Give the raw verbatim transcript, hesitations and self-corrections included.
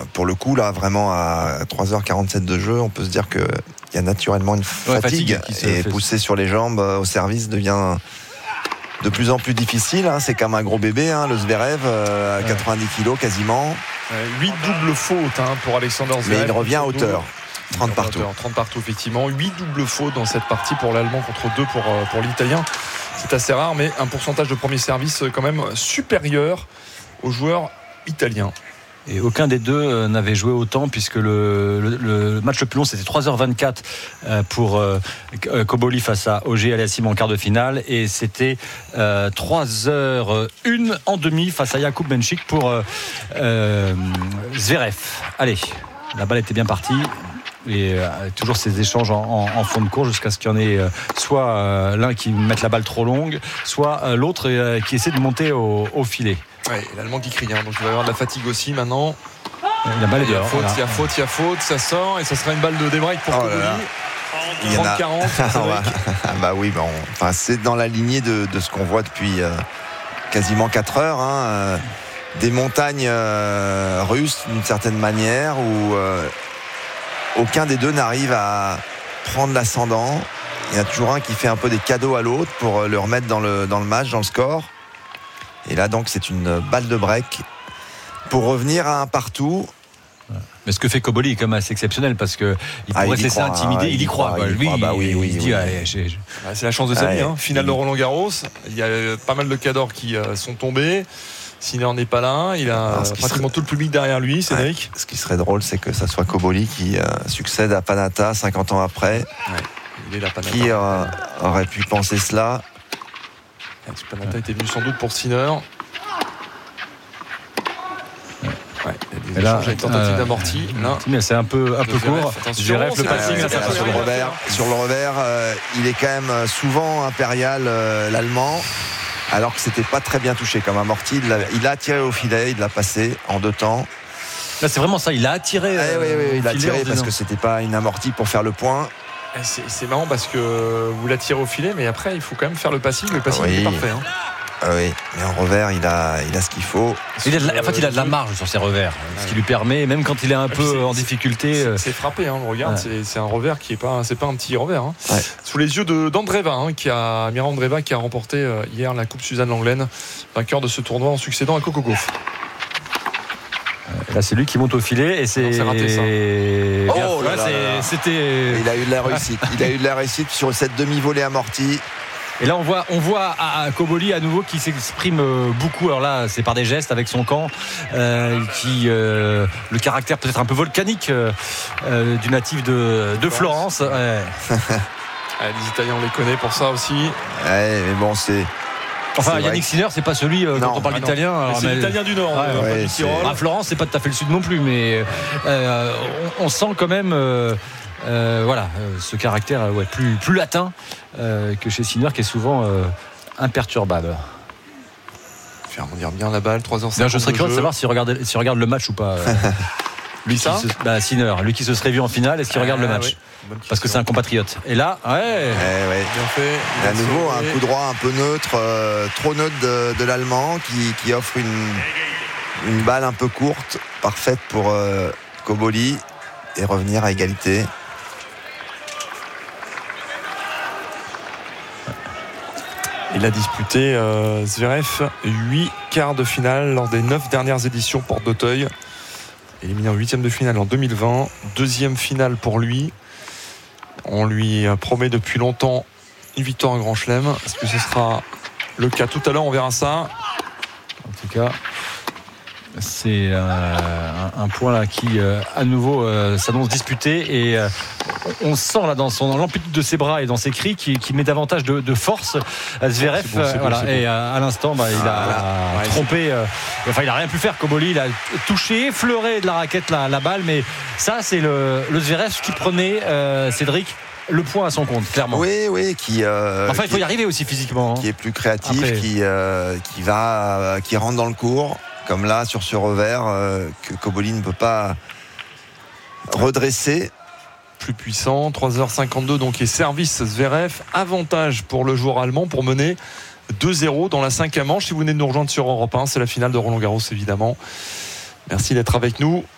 pour le coup, là, vraiment à trois heures quarante-sept de jeu, on peut se dire qu'il y a naturellement une ouais, fatigue, fatigue et pousser sur les jambes au service devient de plus en plus difficile. Hein. C'est comme un gros bébé, hein, le Zverev, euh, à ouais. quatre-vingt-dix kilos quasiment. Euh, huit doubles fautes hein, pour Alexander Zverev. Mais il revient à hauteur. trente partout. trente partout, effectivement. huit doubles fautes dans cette partie pour l'Allemand contre deux pour, pour l'Italien. C'est assez rare, mais un pourcentage de premier service quand même supérieur aux joueurs italiens. Et aucun des deux n'avait joué autant, puisque le, le, le match le plus long, c'était trois heures vingt-quatre pour euh, Cobolli face à Auger-Aliassime en quart de finale, et c'était euh, trois heures une en demi face à Jakub Menchik pour euh, euh, Zverev. Allez, la balle était bien partie. Et euh, toujours ces échanges en, en, en fond de cours jusqu'à ce qu'il y en ait euh, soit euh, l'un qui mette la balle trop longue, soit euh, l'autre euh, qui essaie de monter au, au filet. Ouais, l'Allemand qui crie, hein, donc il va y avoir de la fatigue aussi maintenant. La balle est il y a dehors, faute, voilà. il y a faute, il y a faute, ça sort et ça sera une balle de débreak pour Cobolli. Il y en a quarante. bah oui, bon, enfin, c'est dans la lignée de, de ce qu'on voit depuis euh, quasiment quatre heures. Hein, euh, des montagnes euh, russes d'une certaine manière où euh, aucun des deux n'arrive à prendre l'ascendant. Il y en a toujours un qui fait un peu des cadeaux à l'autre pour le remettre dans le, dans le match, dans le score. Et là donc c'est une balle de break pour revenir à un partout. Mais ce que fait Cobolli est quand même assez exceptionnel, parce qu'il ah, pourrait se laisser croit, intimider, il, il y croit. croit il Lui, croit, bah oui, il, oui, il oui, dit, oui. allez, j'ai, j'ai... Bah, c'est la chance de sa vie. Ouais, hein. Finale il... de Roland Garros, il y a pas mal de cadors qui euh, sont tombés. Sinner n'est pas là, il a Alors, pratiquement serait... tout le public derrière lui, Cédric. Ouais. Ce qui serait drôle, c'est que ça soit Cobolli qui euh, succède à Panatta cinquante ans après. Ouais. Il est là, Panatta. Qui euh, aurait pu penser cela? Panatta ouais. était venu sans doute pour Sinner. Ouais, il y a des échanges avec tentative euh, d'amorti. Là, mais c'est un peu, un peu court. Zverev, le passing, euh, là, sur le revers, sur le revers euh, il est quand même souvent impérial, euh, l'Allemand. Alors que c'était pas très bien touché comme amorti. Il l'a, il a attiré au filet, il l'a passé en deux temps. Là, c'est vraiment ça, il a attiré. Euh, oui, oui, oui, il a attiré parce que c'était pas une amorti pour faire le point. C'est, c'est marrant parce que vous l'attirez au filet, mais après il faut quand même faire le passing. Le passing oui. est parfait. Hein. Ah oui, mais en revers, il a, il a ce qu'il faut. Il a de la, en fait, il a de la marge sur ses revers, ouais. Ce qui lui permet, même quand il est un peu c'est, en difficulté. C'est, c'est frappé, hein, regarde, ouais. c'est, c'est un revers qui est pas, c'est pas un petit revers. Hein. Ouais. Sous les yeux de, d'Andreva, hein, qui a, Mira Andreva, qui a remporté euh, hier la Coupe Suzanne Lenglen, vainqueur de ce tournoi en succédant à Coco Gauff. Là, c'est lui qui monte au filet et c'est. Non, c'est raté ça. Oh là, là, là, c'est... là. C'était. Il a eu de la réussite. Il a eu de la réussite sur cette demi-volée amortie. Et là, on voit, on voit à, à Cobolli à nouveau qui s'exprime beaucoup. Alors là, c'est par des gestes avec son camp, euh, qui euh, le caractère peut-être un peu volcanique euh, du natif de, de Florence. Ouais. Ah, les Italiens, on les connaît pour ça aussi. Ouais, mais bon, c'est. Enfin, c'est Yannick Sinner, c'est pas celui euh, non, quand on parle ah d'italien. Alors, c'est mais... l'italien du Nord. Ouais, ouais, ouais, c'est... À Florence, c'est pas tout à fait le sud non plus, mais euh, on, on sent quand même. Euh, Euh, voilà, euh, ce caractère euh, ouais, plus, plus latin euh, que chez Sinner, qui est souvent euh, imperturbable. Faire rebondir bien la balle, trois heures cinquante. Je serais curieux de savoir s'il regarde, s'il regarde le match ou pas. Euh, lui, ça se, bah, Sinner, lui qui se serait vu en finale, est-ce qu'il ah, regarde le match oui. Parce que c'est un compatriote. Et là, ouais, eh ouais. Bien fait. Et à nouveau, un coup droit un peu neutre, euh, trop neutre de, de l'Allemand, qui, qui offre une, une balle un peu courte, parfaite pour euh, Cobolli, et revenir à égalité. Il a disputé euh, Zverev huit quarts de finale lors des neuf dernières éditions Porte d'Auteuil. Éliminé en huitième de finale en deux mille vingt. Deuxième finale pour lui. On lui promet depuis longtemps une victoire en Grand Chelem. Est-ce que ce sera le cas tout à l'heure? On verra ça. En tout cas, c'est euh, un, un point là qui euh, à nouveau euh, s'annonce disputé, et euh, on sent là dans son dans l'amplitude de ses bras et dans ses cris qui, qui met davantage de, de force à Zverev. C'est bon, c'est voilà, bon, c'est et bon. à, à l'instant bah, il a ah, ouais, trompé euh, enfin il a rien pu faire. Cobolli, il a touché, effleuré de la raquette la, la balle, mais ça c'est le, le Zverev qui prenait euh, Cédric le point à son compte, clairement. Oui, oui, qui. Euh, enfin, il faut qui, y arriver aussi physiquement. Hein. Qui est plus créatif, Après. qui euh, qui va, euh, qui rentre dans le court, comme là sur ce revers euh, que Cobolli ne peut pas redresser. Plus puissant, trois heures cinquante-deux donc, et service Zverev, avantage pour le joueur allemand pour mener deux zéro dans la cinquième manche. Si vous venez de nous rejoindre sur Europe un, c'est la finale de Roland Garros évidemment. Merci d'être avec nous.